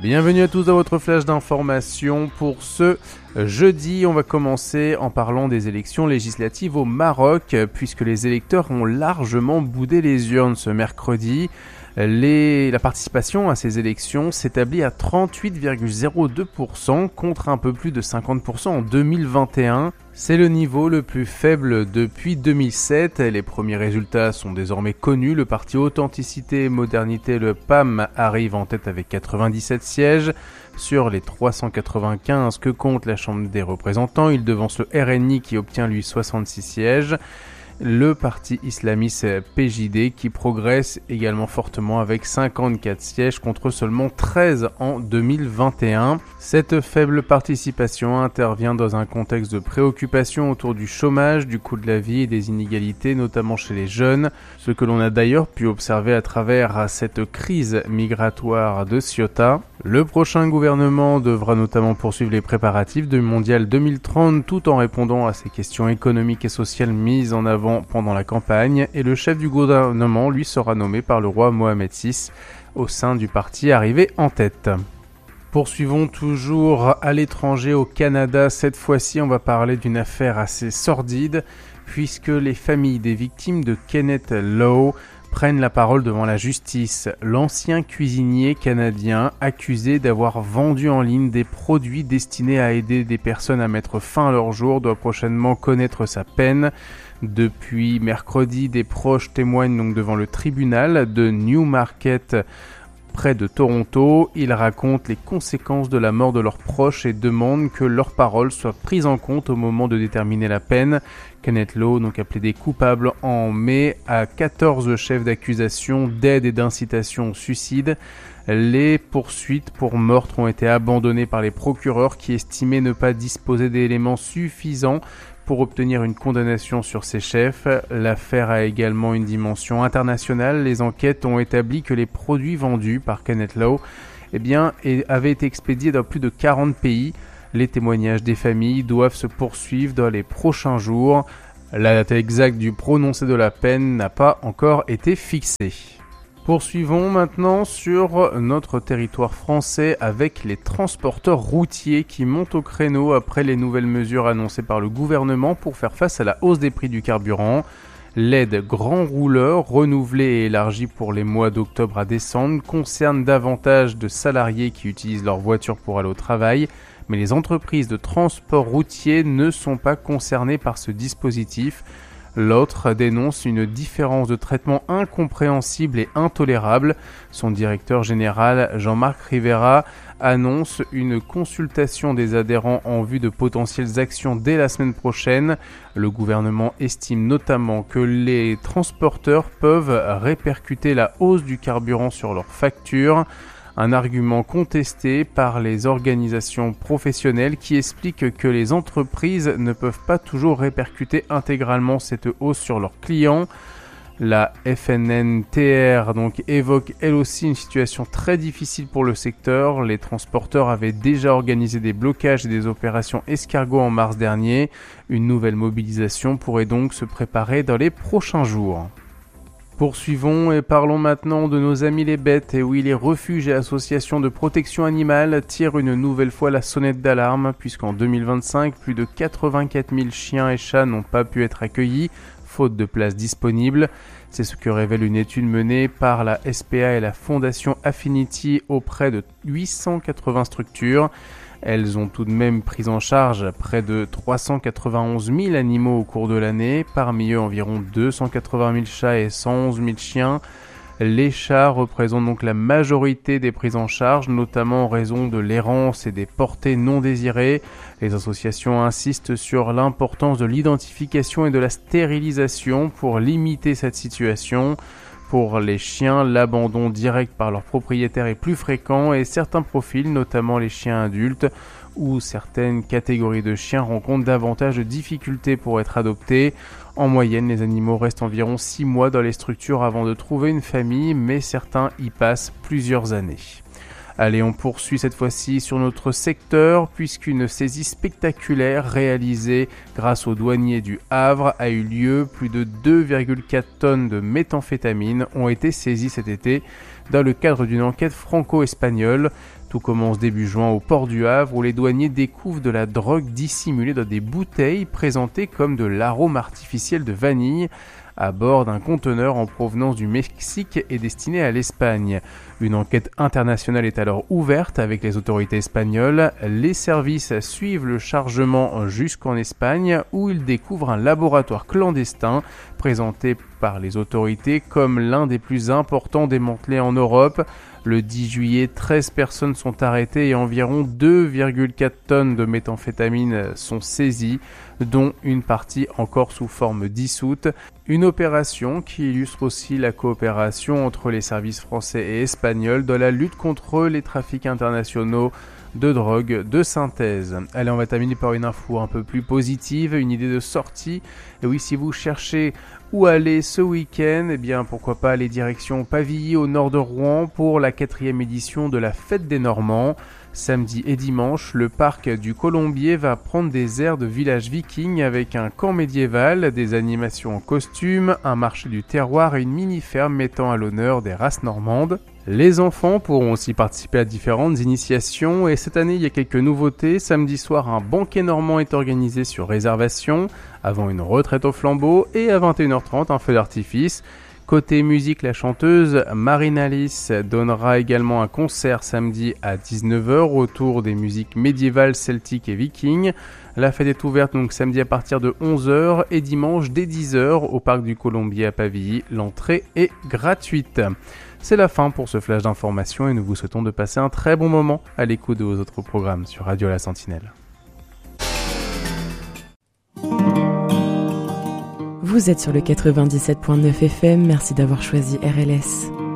Bienvenue à tous dans votre flash d'information. Pour ce jeudi, on va commencer en parlant des élections législatives au Maroc, puisque les électeurs ont largement boudé les urnes ce mercredi. La participation à ces élections s'établit à 38,02% contre un peu plus de 50% en 2021. C'est le niveau le plus faible depuis 2007. Les premiers résultats sont désormais connus. Le parti Authenticité et Modernité, le PAM, arrive en tête avec 97 sièges. Sur les 395 que compte la Chambre des représentants, il devance le RNI qui obtient lui 66 sièges. Le parti islamiste PJD qui progresse également fortement avec 54 sièges contre seulement 13 en 2021. Cette faible participation intervient dans un contexte de préoccupation autour du chômage, du coût de la vie et des inégalités, notamment chez les jeunes, ce que l'on a d'ailleurs pu observer à travers cette crise migratoire de Ceuta. Le prochain gouvernement devra notamment poursuivre les préparatifs du Mondial 2030 tout en répondant à ces questions économiques et sociales mises en avant pendant la campagne, et le chef du gouvernement lui sera nommé par le roi Mohamed VI au sein du parti arrivé en tête. Poursuivons toujours à l'étranger au Canada. Cette fois-ci, on va parler d'une affaire assez sordide puisque les familles des victimes de Kenneth Lowe prennent la parole devant la justice. L'ancien cuisinier canadien accusé d'avoir vendu en ligne des produits destinés à aider des personnes à mettre fin à leur jour doit prochainement connaître sa peine. Depuis mercredi, des proches témoignent donc devant le tribunal de Newmarket près de Toronto. Ils racontent les conséquences de la mort de leurs proches et demandent que leurs paroles soient prises en compte au moment de déterminer la peine. Kenneth Lowe, donc appelé des coupables en mai, a 14 chefs d'accusation d'aide et d'incitation au suicide. Les poursuites pour meurtre ont été abandonnées par les procureurs qui estimaient ne pas disposer d'éléments suffisants pour obtenir une condamnation sur ces chefs. L'affaire a également une dimension internationale. Les enquêtes ont établi que les produits vendus par Kenneth Lowe avaient été expédiés dans plus de 40 pays. Les témoignages des familles doivent se poursuivre dans les prochains jours. La date exacte du prononcé de la peine n'a pas encore été fixée. Poursuivons maintenant sur notre territoire français avec les transporteurs routiers qui montent au créneau après les nouvelles mesures annoncées par le gouvernement pour faire face à la hausse des prix du carburant. L'aide grand rouleur, renouvelée et élargie pour les mois d'octobre à décembre, concerne davantage de salariés qui utilisent leur voiture pour aller au travail, mais les entreprises de transport routier ne sont pas concernées par ce dispositif. L'autre dénonce une différence de traitement incompréhensible et intolérable. Son directeur général, Jean-Marc Rivera, annonce une consultation des adhérents en vue de potentielles actions dès la semaine prochaine. Le gouvernement estime notamment que les transporteurs peuvent répercuter la hausse du carburant sur leurs factures. Un argument contesté par les organisations professionnelles qui expliquent que les entreprises ne peuvent pas toujours répercuter intégralement cette hausse sur leurs clients. La FNNTR évoque elle aussi une situation très difficile pour le secteur. Les transporteurs avaient déjà organisé des blocages et des opérations escargots en mars dernier. Une nouvelle mobilisation pourrait donc se préparer dans les prochains jours. Poursuivons et parlons maintenant de nos amis les bêtes. Et oui, les refuges et associations de protection animale tirent une nouvelle fois la sonnette d'alarme, puisqu'en 2025, plus de 84 000 chiens et chats n'ont pas pu être accueillis, faute de places disponibles. C'est ce que révèle une étude menée par la SPA et la Fondation Affinity auprès de 880 structures. Elles ont tout de même pris en charge près de 391 000 animaux au cours de l'année, parmi eux environ 280 000 chats et 111 000 chiens. Les chats représentent donc la majorité des prises en charge, notamment en raison de l'errance et des portées non désirées. Les associations insistent sur l'importance de l'identification et de la stérilisation pour limiter cette situation. Pour les chiens, l'abandon direct par leur propriétaire est plus fréquent et certains profils, notamment les chiens adultes ou certaines catégories de chiens rencontrent davantage de difficultés pour être adoptés. En moyenne, les animaux restent environ 6 mois dans les structures avant de trouver une famille, mais certains y passent plusieurs années. Allez, on poursuit cette fois-ci sur notre secteur puisqu'une saisie spectaculaire réalisée grâce aux douaniers du Havre a eu lieu. Plus de 2,4 tonnes de méthamphétamine ont été saisies cet été dans le cadre d'une enquête franco-espagnole. Tout commence début juin au port du Havre où les douaniers découvrent de la drogue dissimulée dans des bouteilles présentées comme de l'arôme artificiel de vanille à bord d'un conteneur en provenance du Mexique et destiné à l'Espagne. Une enquête internationale est alors ouverte avec les autorités espagnoles. Les services suivent le chargement jusqu'en Espagne où ils découvrent un laboratoire clandestin présenté par les autorités comme l'un des plus importants démantelés en Europe. Le 10 juillet, 13 personnes sont arrêtées et environ 2,4 tonnes de méthamphétamine sont saisies, dont une partie encore sous forme dissoute. Une opération qui illustre aussi la coopération entre les services français et espagnols dans la lutte contre les trafics internationaux de drogue de synthèse. Allez, on va terminer par une info un peu plus positive, une idée de sortie. Et oui, si vous cherchez où aller ce week-end, eh bien pourquoi pas aller direction Pavilly au nord de Rouen pour la 4e édition de la Fête des Normands. Samedi et dimanche, le parc du Colombier va prendre des airs de village viking avec un camp médiéval, des animations en costume, un marché du terroir et une mini-ferme mettant à l'honneur des races normandes. Les enfants pourront aussi participer à différentes initiations et cette année il y a quelques nouveautés. Samedi soir, un banquet normand est organisé sur réservation, avant une retraite au flambeau et à 21h30 un feu d'artifice. Côté musique, la chanteuse Marine Alice donnera également un concert samedi à 19h autour des musiques médiévales, celtiques et vikings. La fête est ouverte donc samedi à partir de 11h et dimanche dès 10h au parc du Colombier à Pavilly. L'entrée est gratuite. C'est la fin pour ce flash d'information et nous vous souhaitons de passer un très bon moment à l'écoute de vos autres programmes sur Radio La Sentinelle. Vous êtes sur le 97.9 FM, merci d'avoir choisi RLS.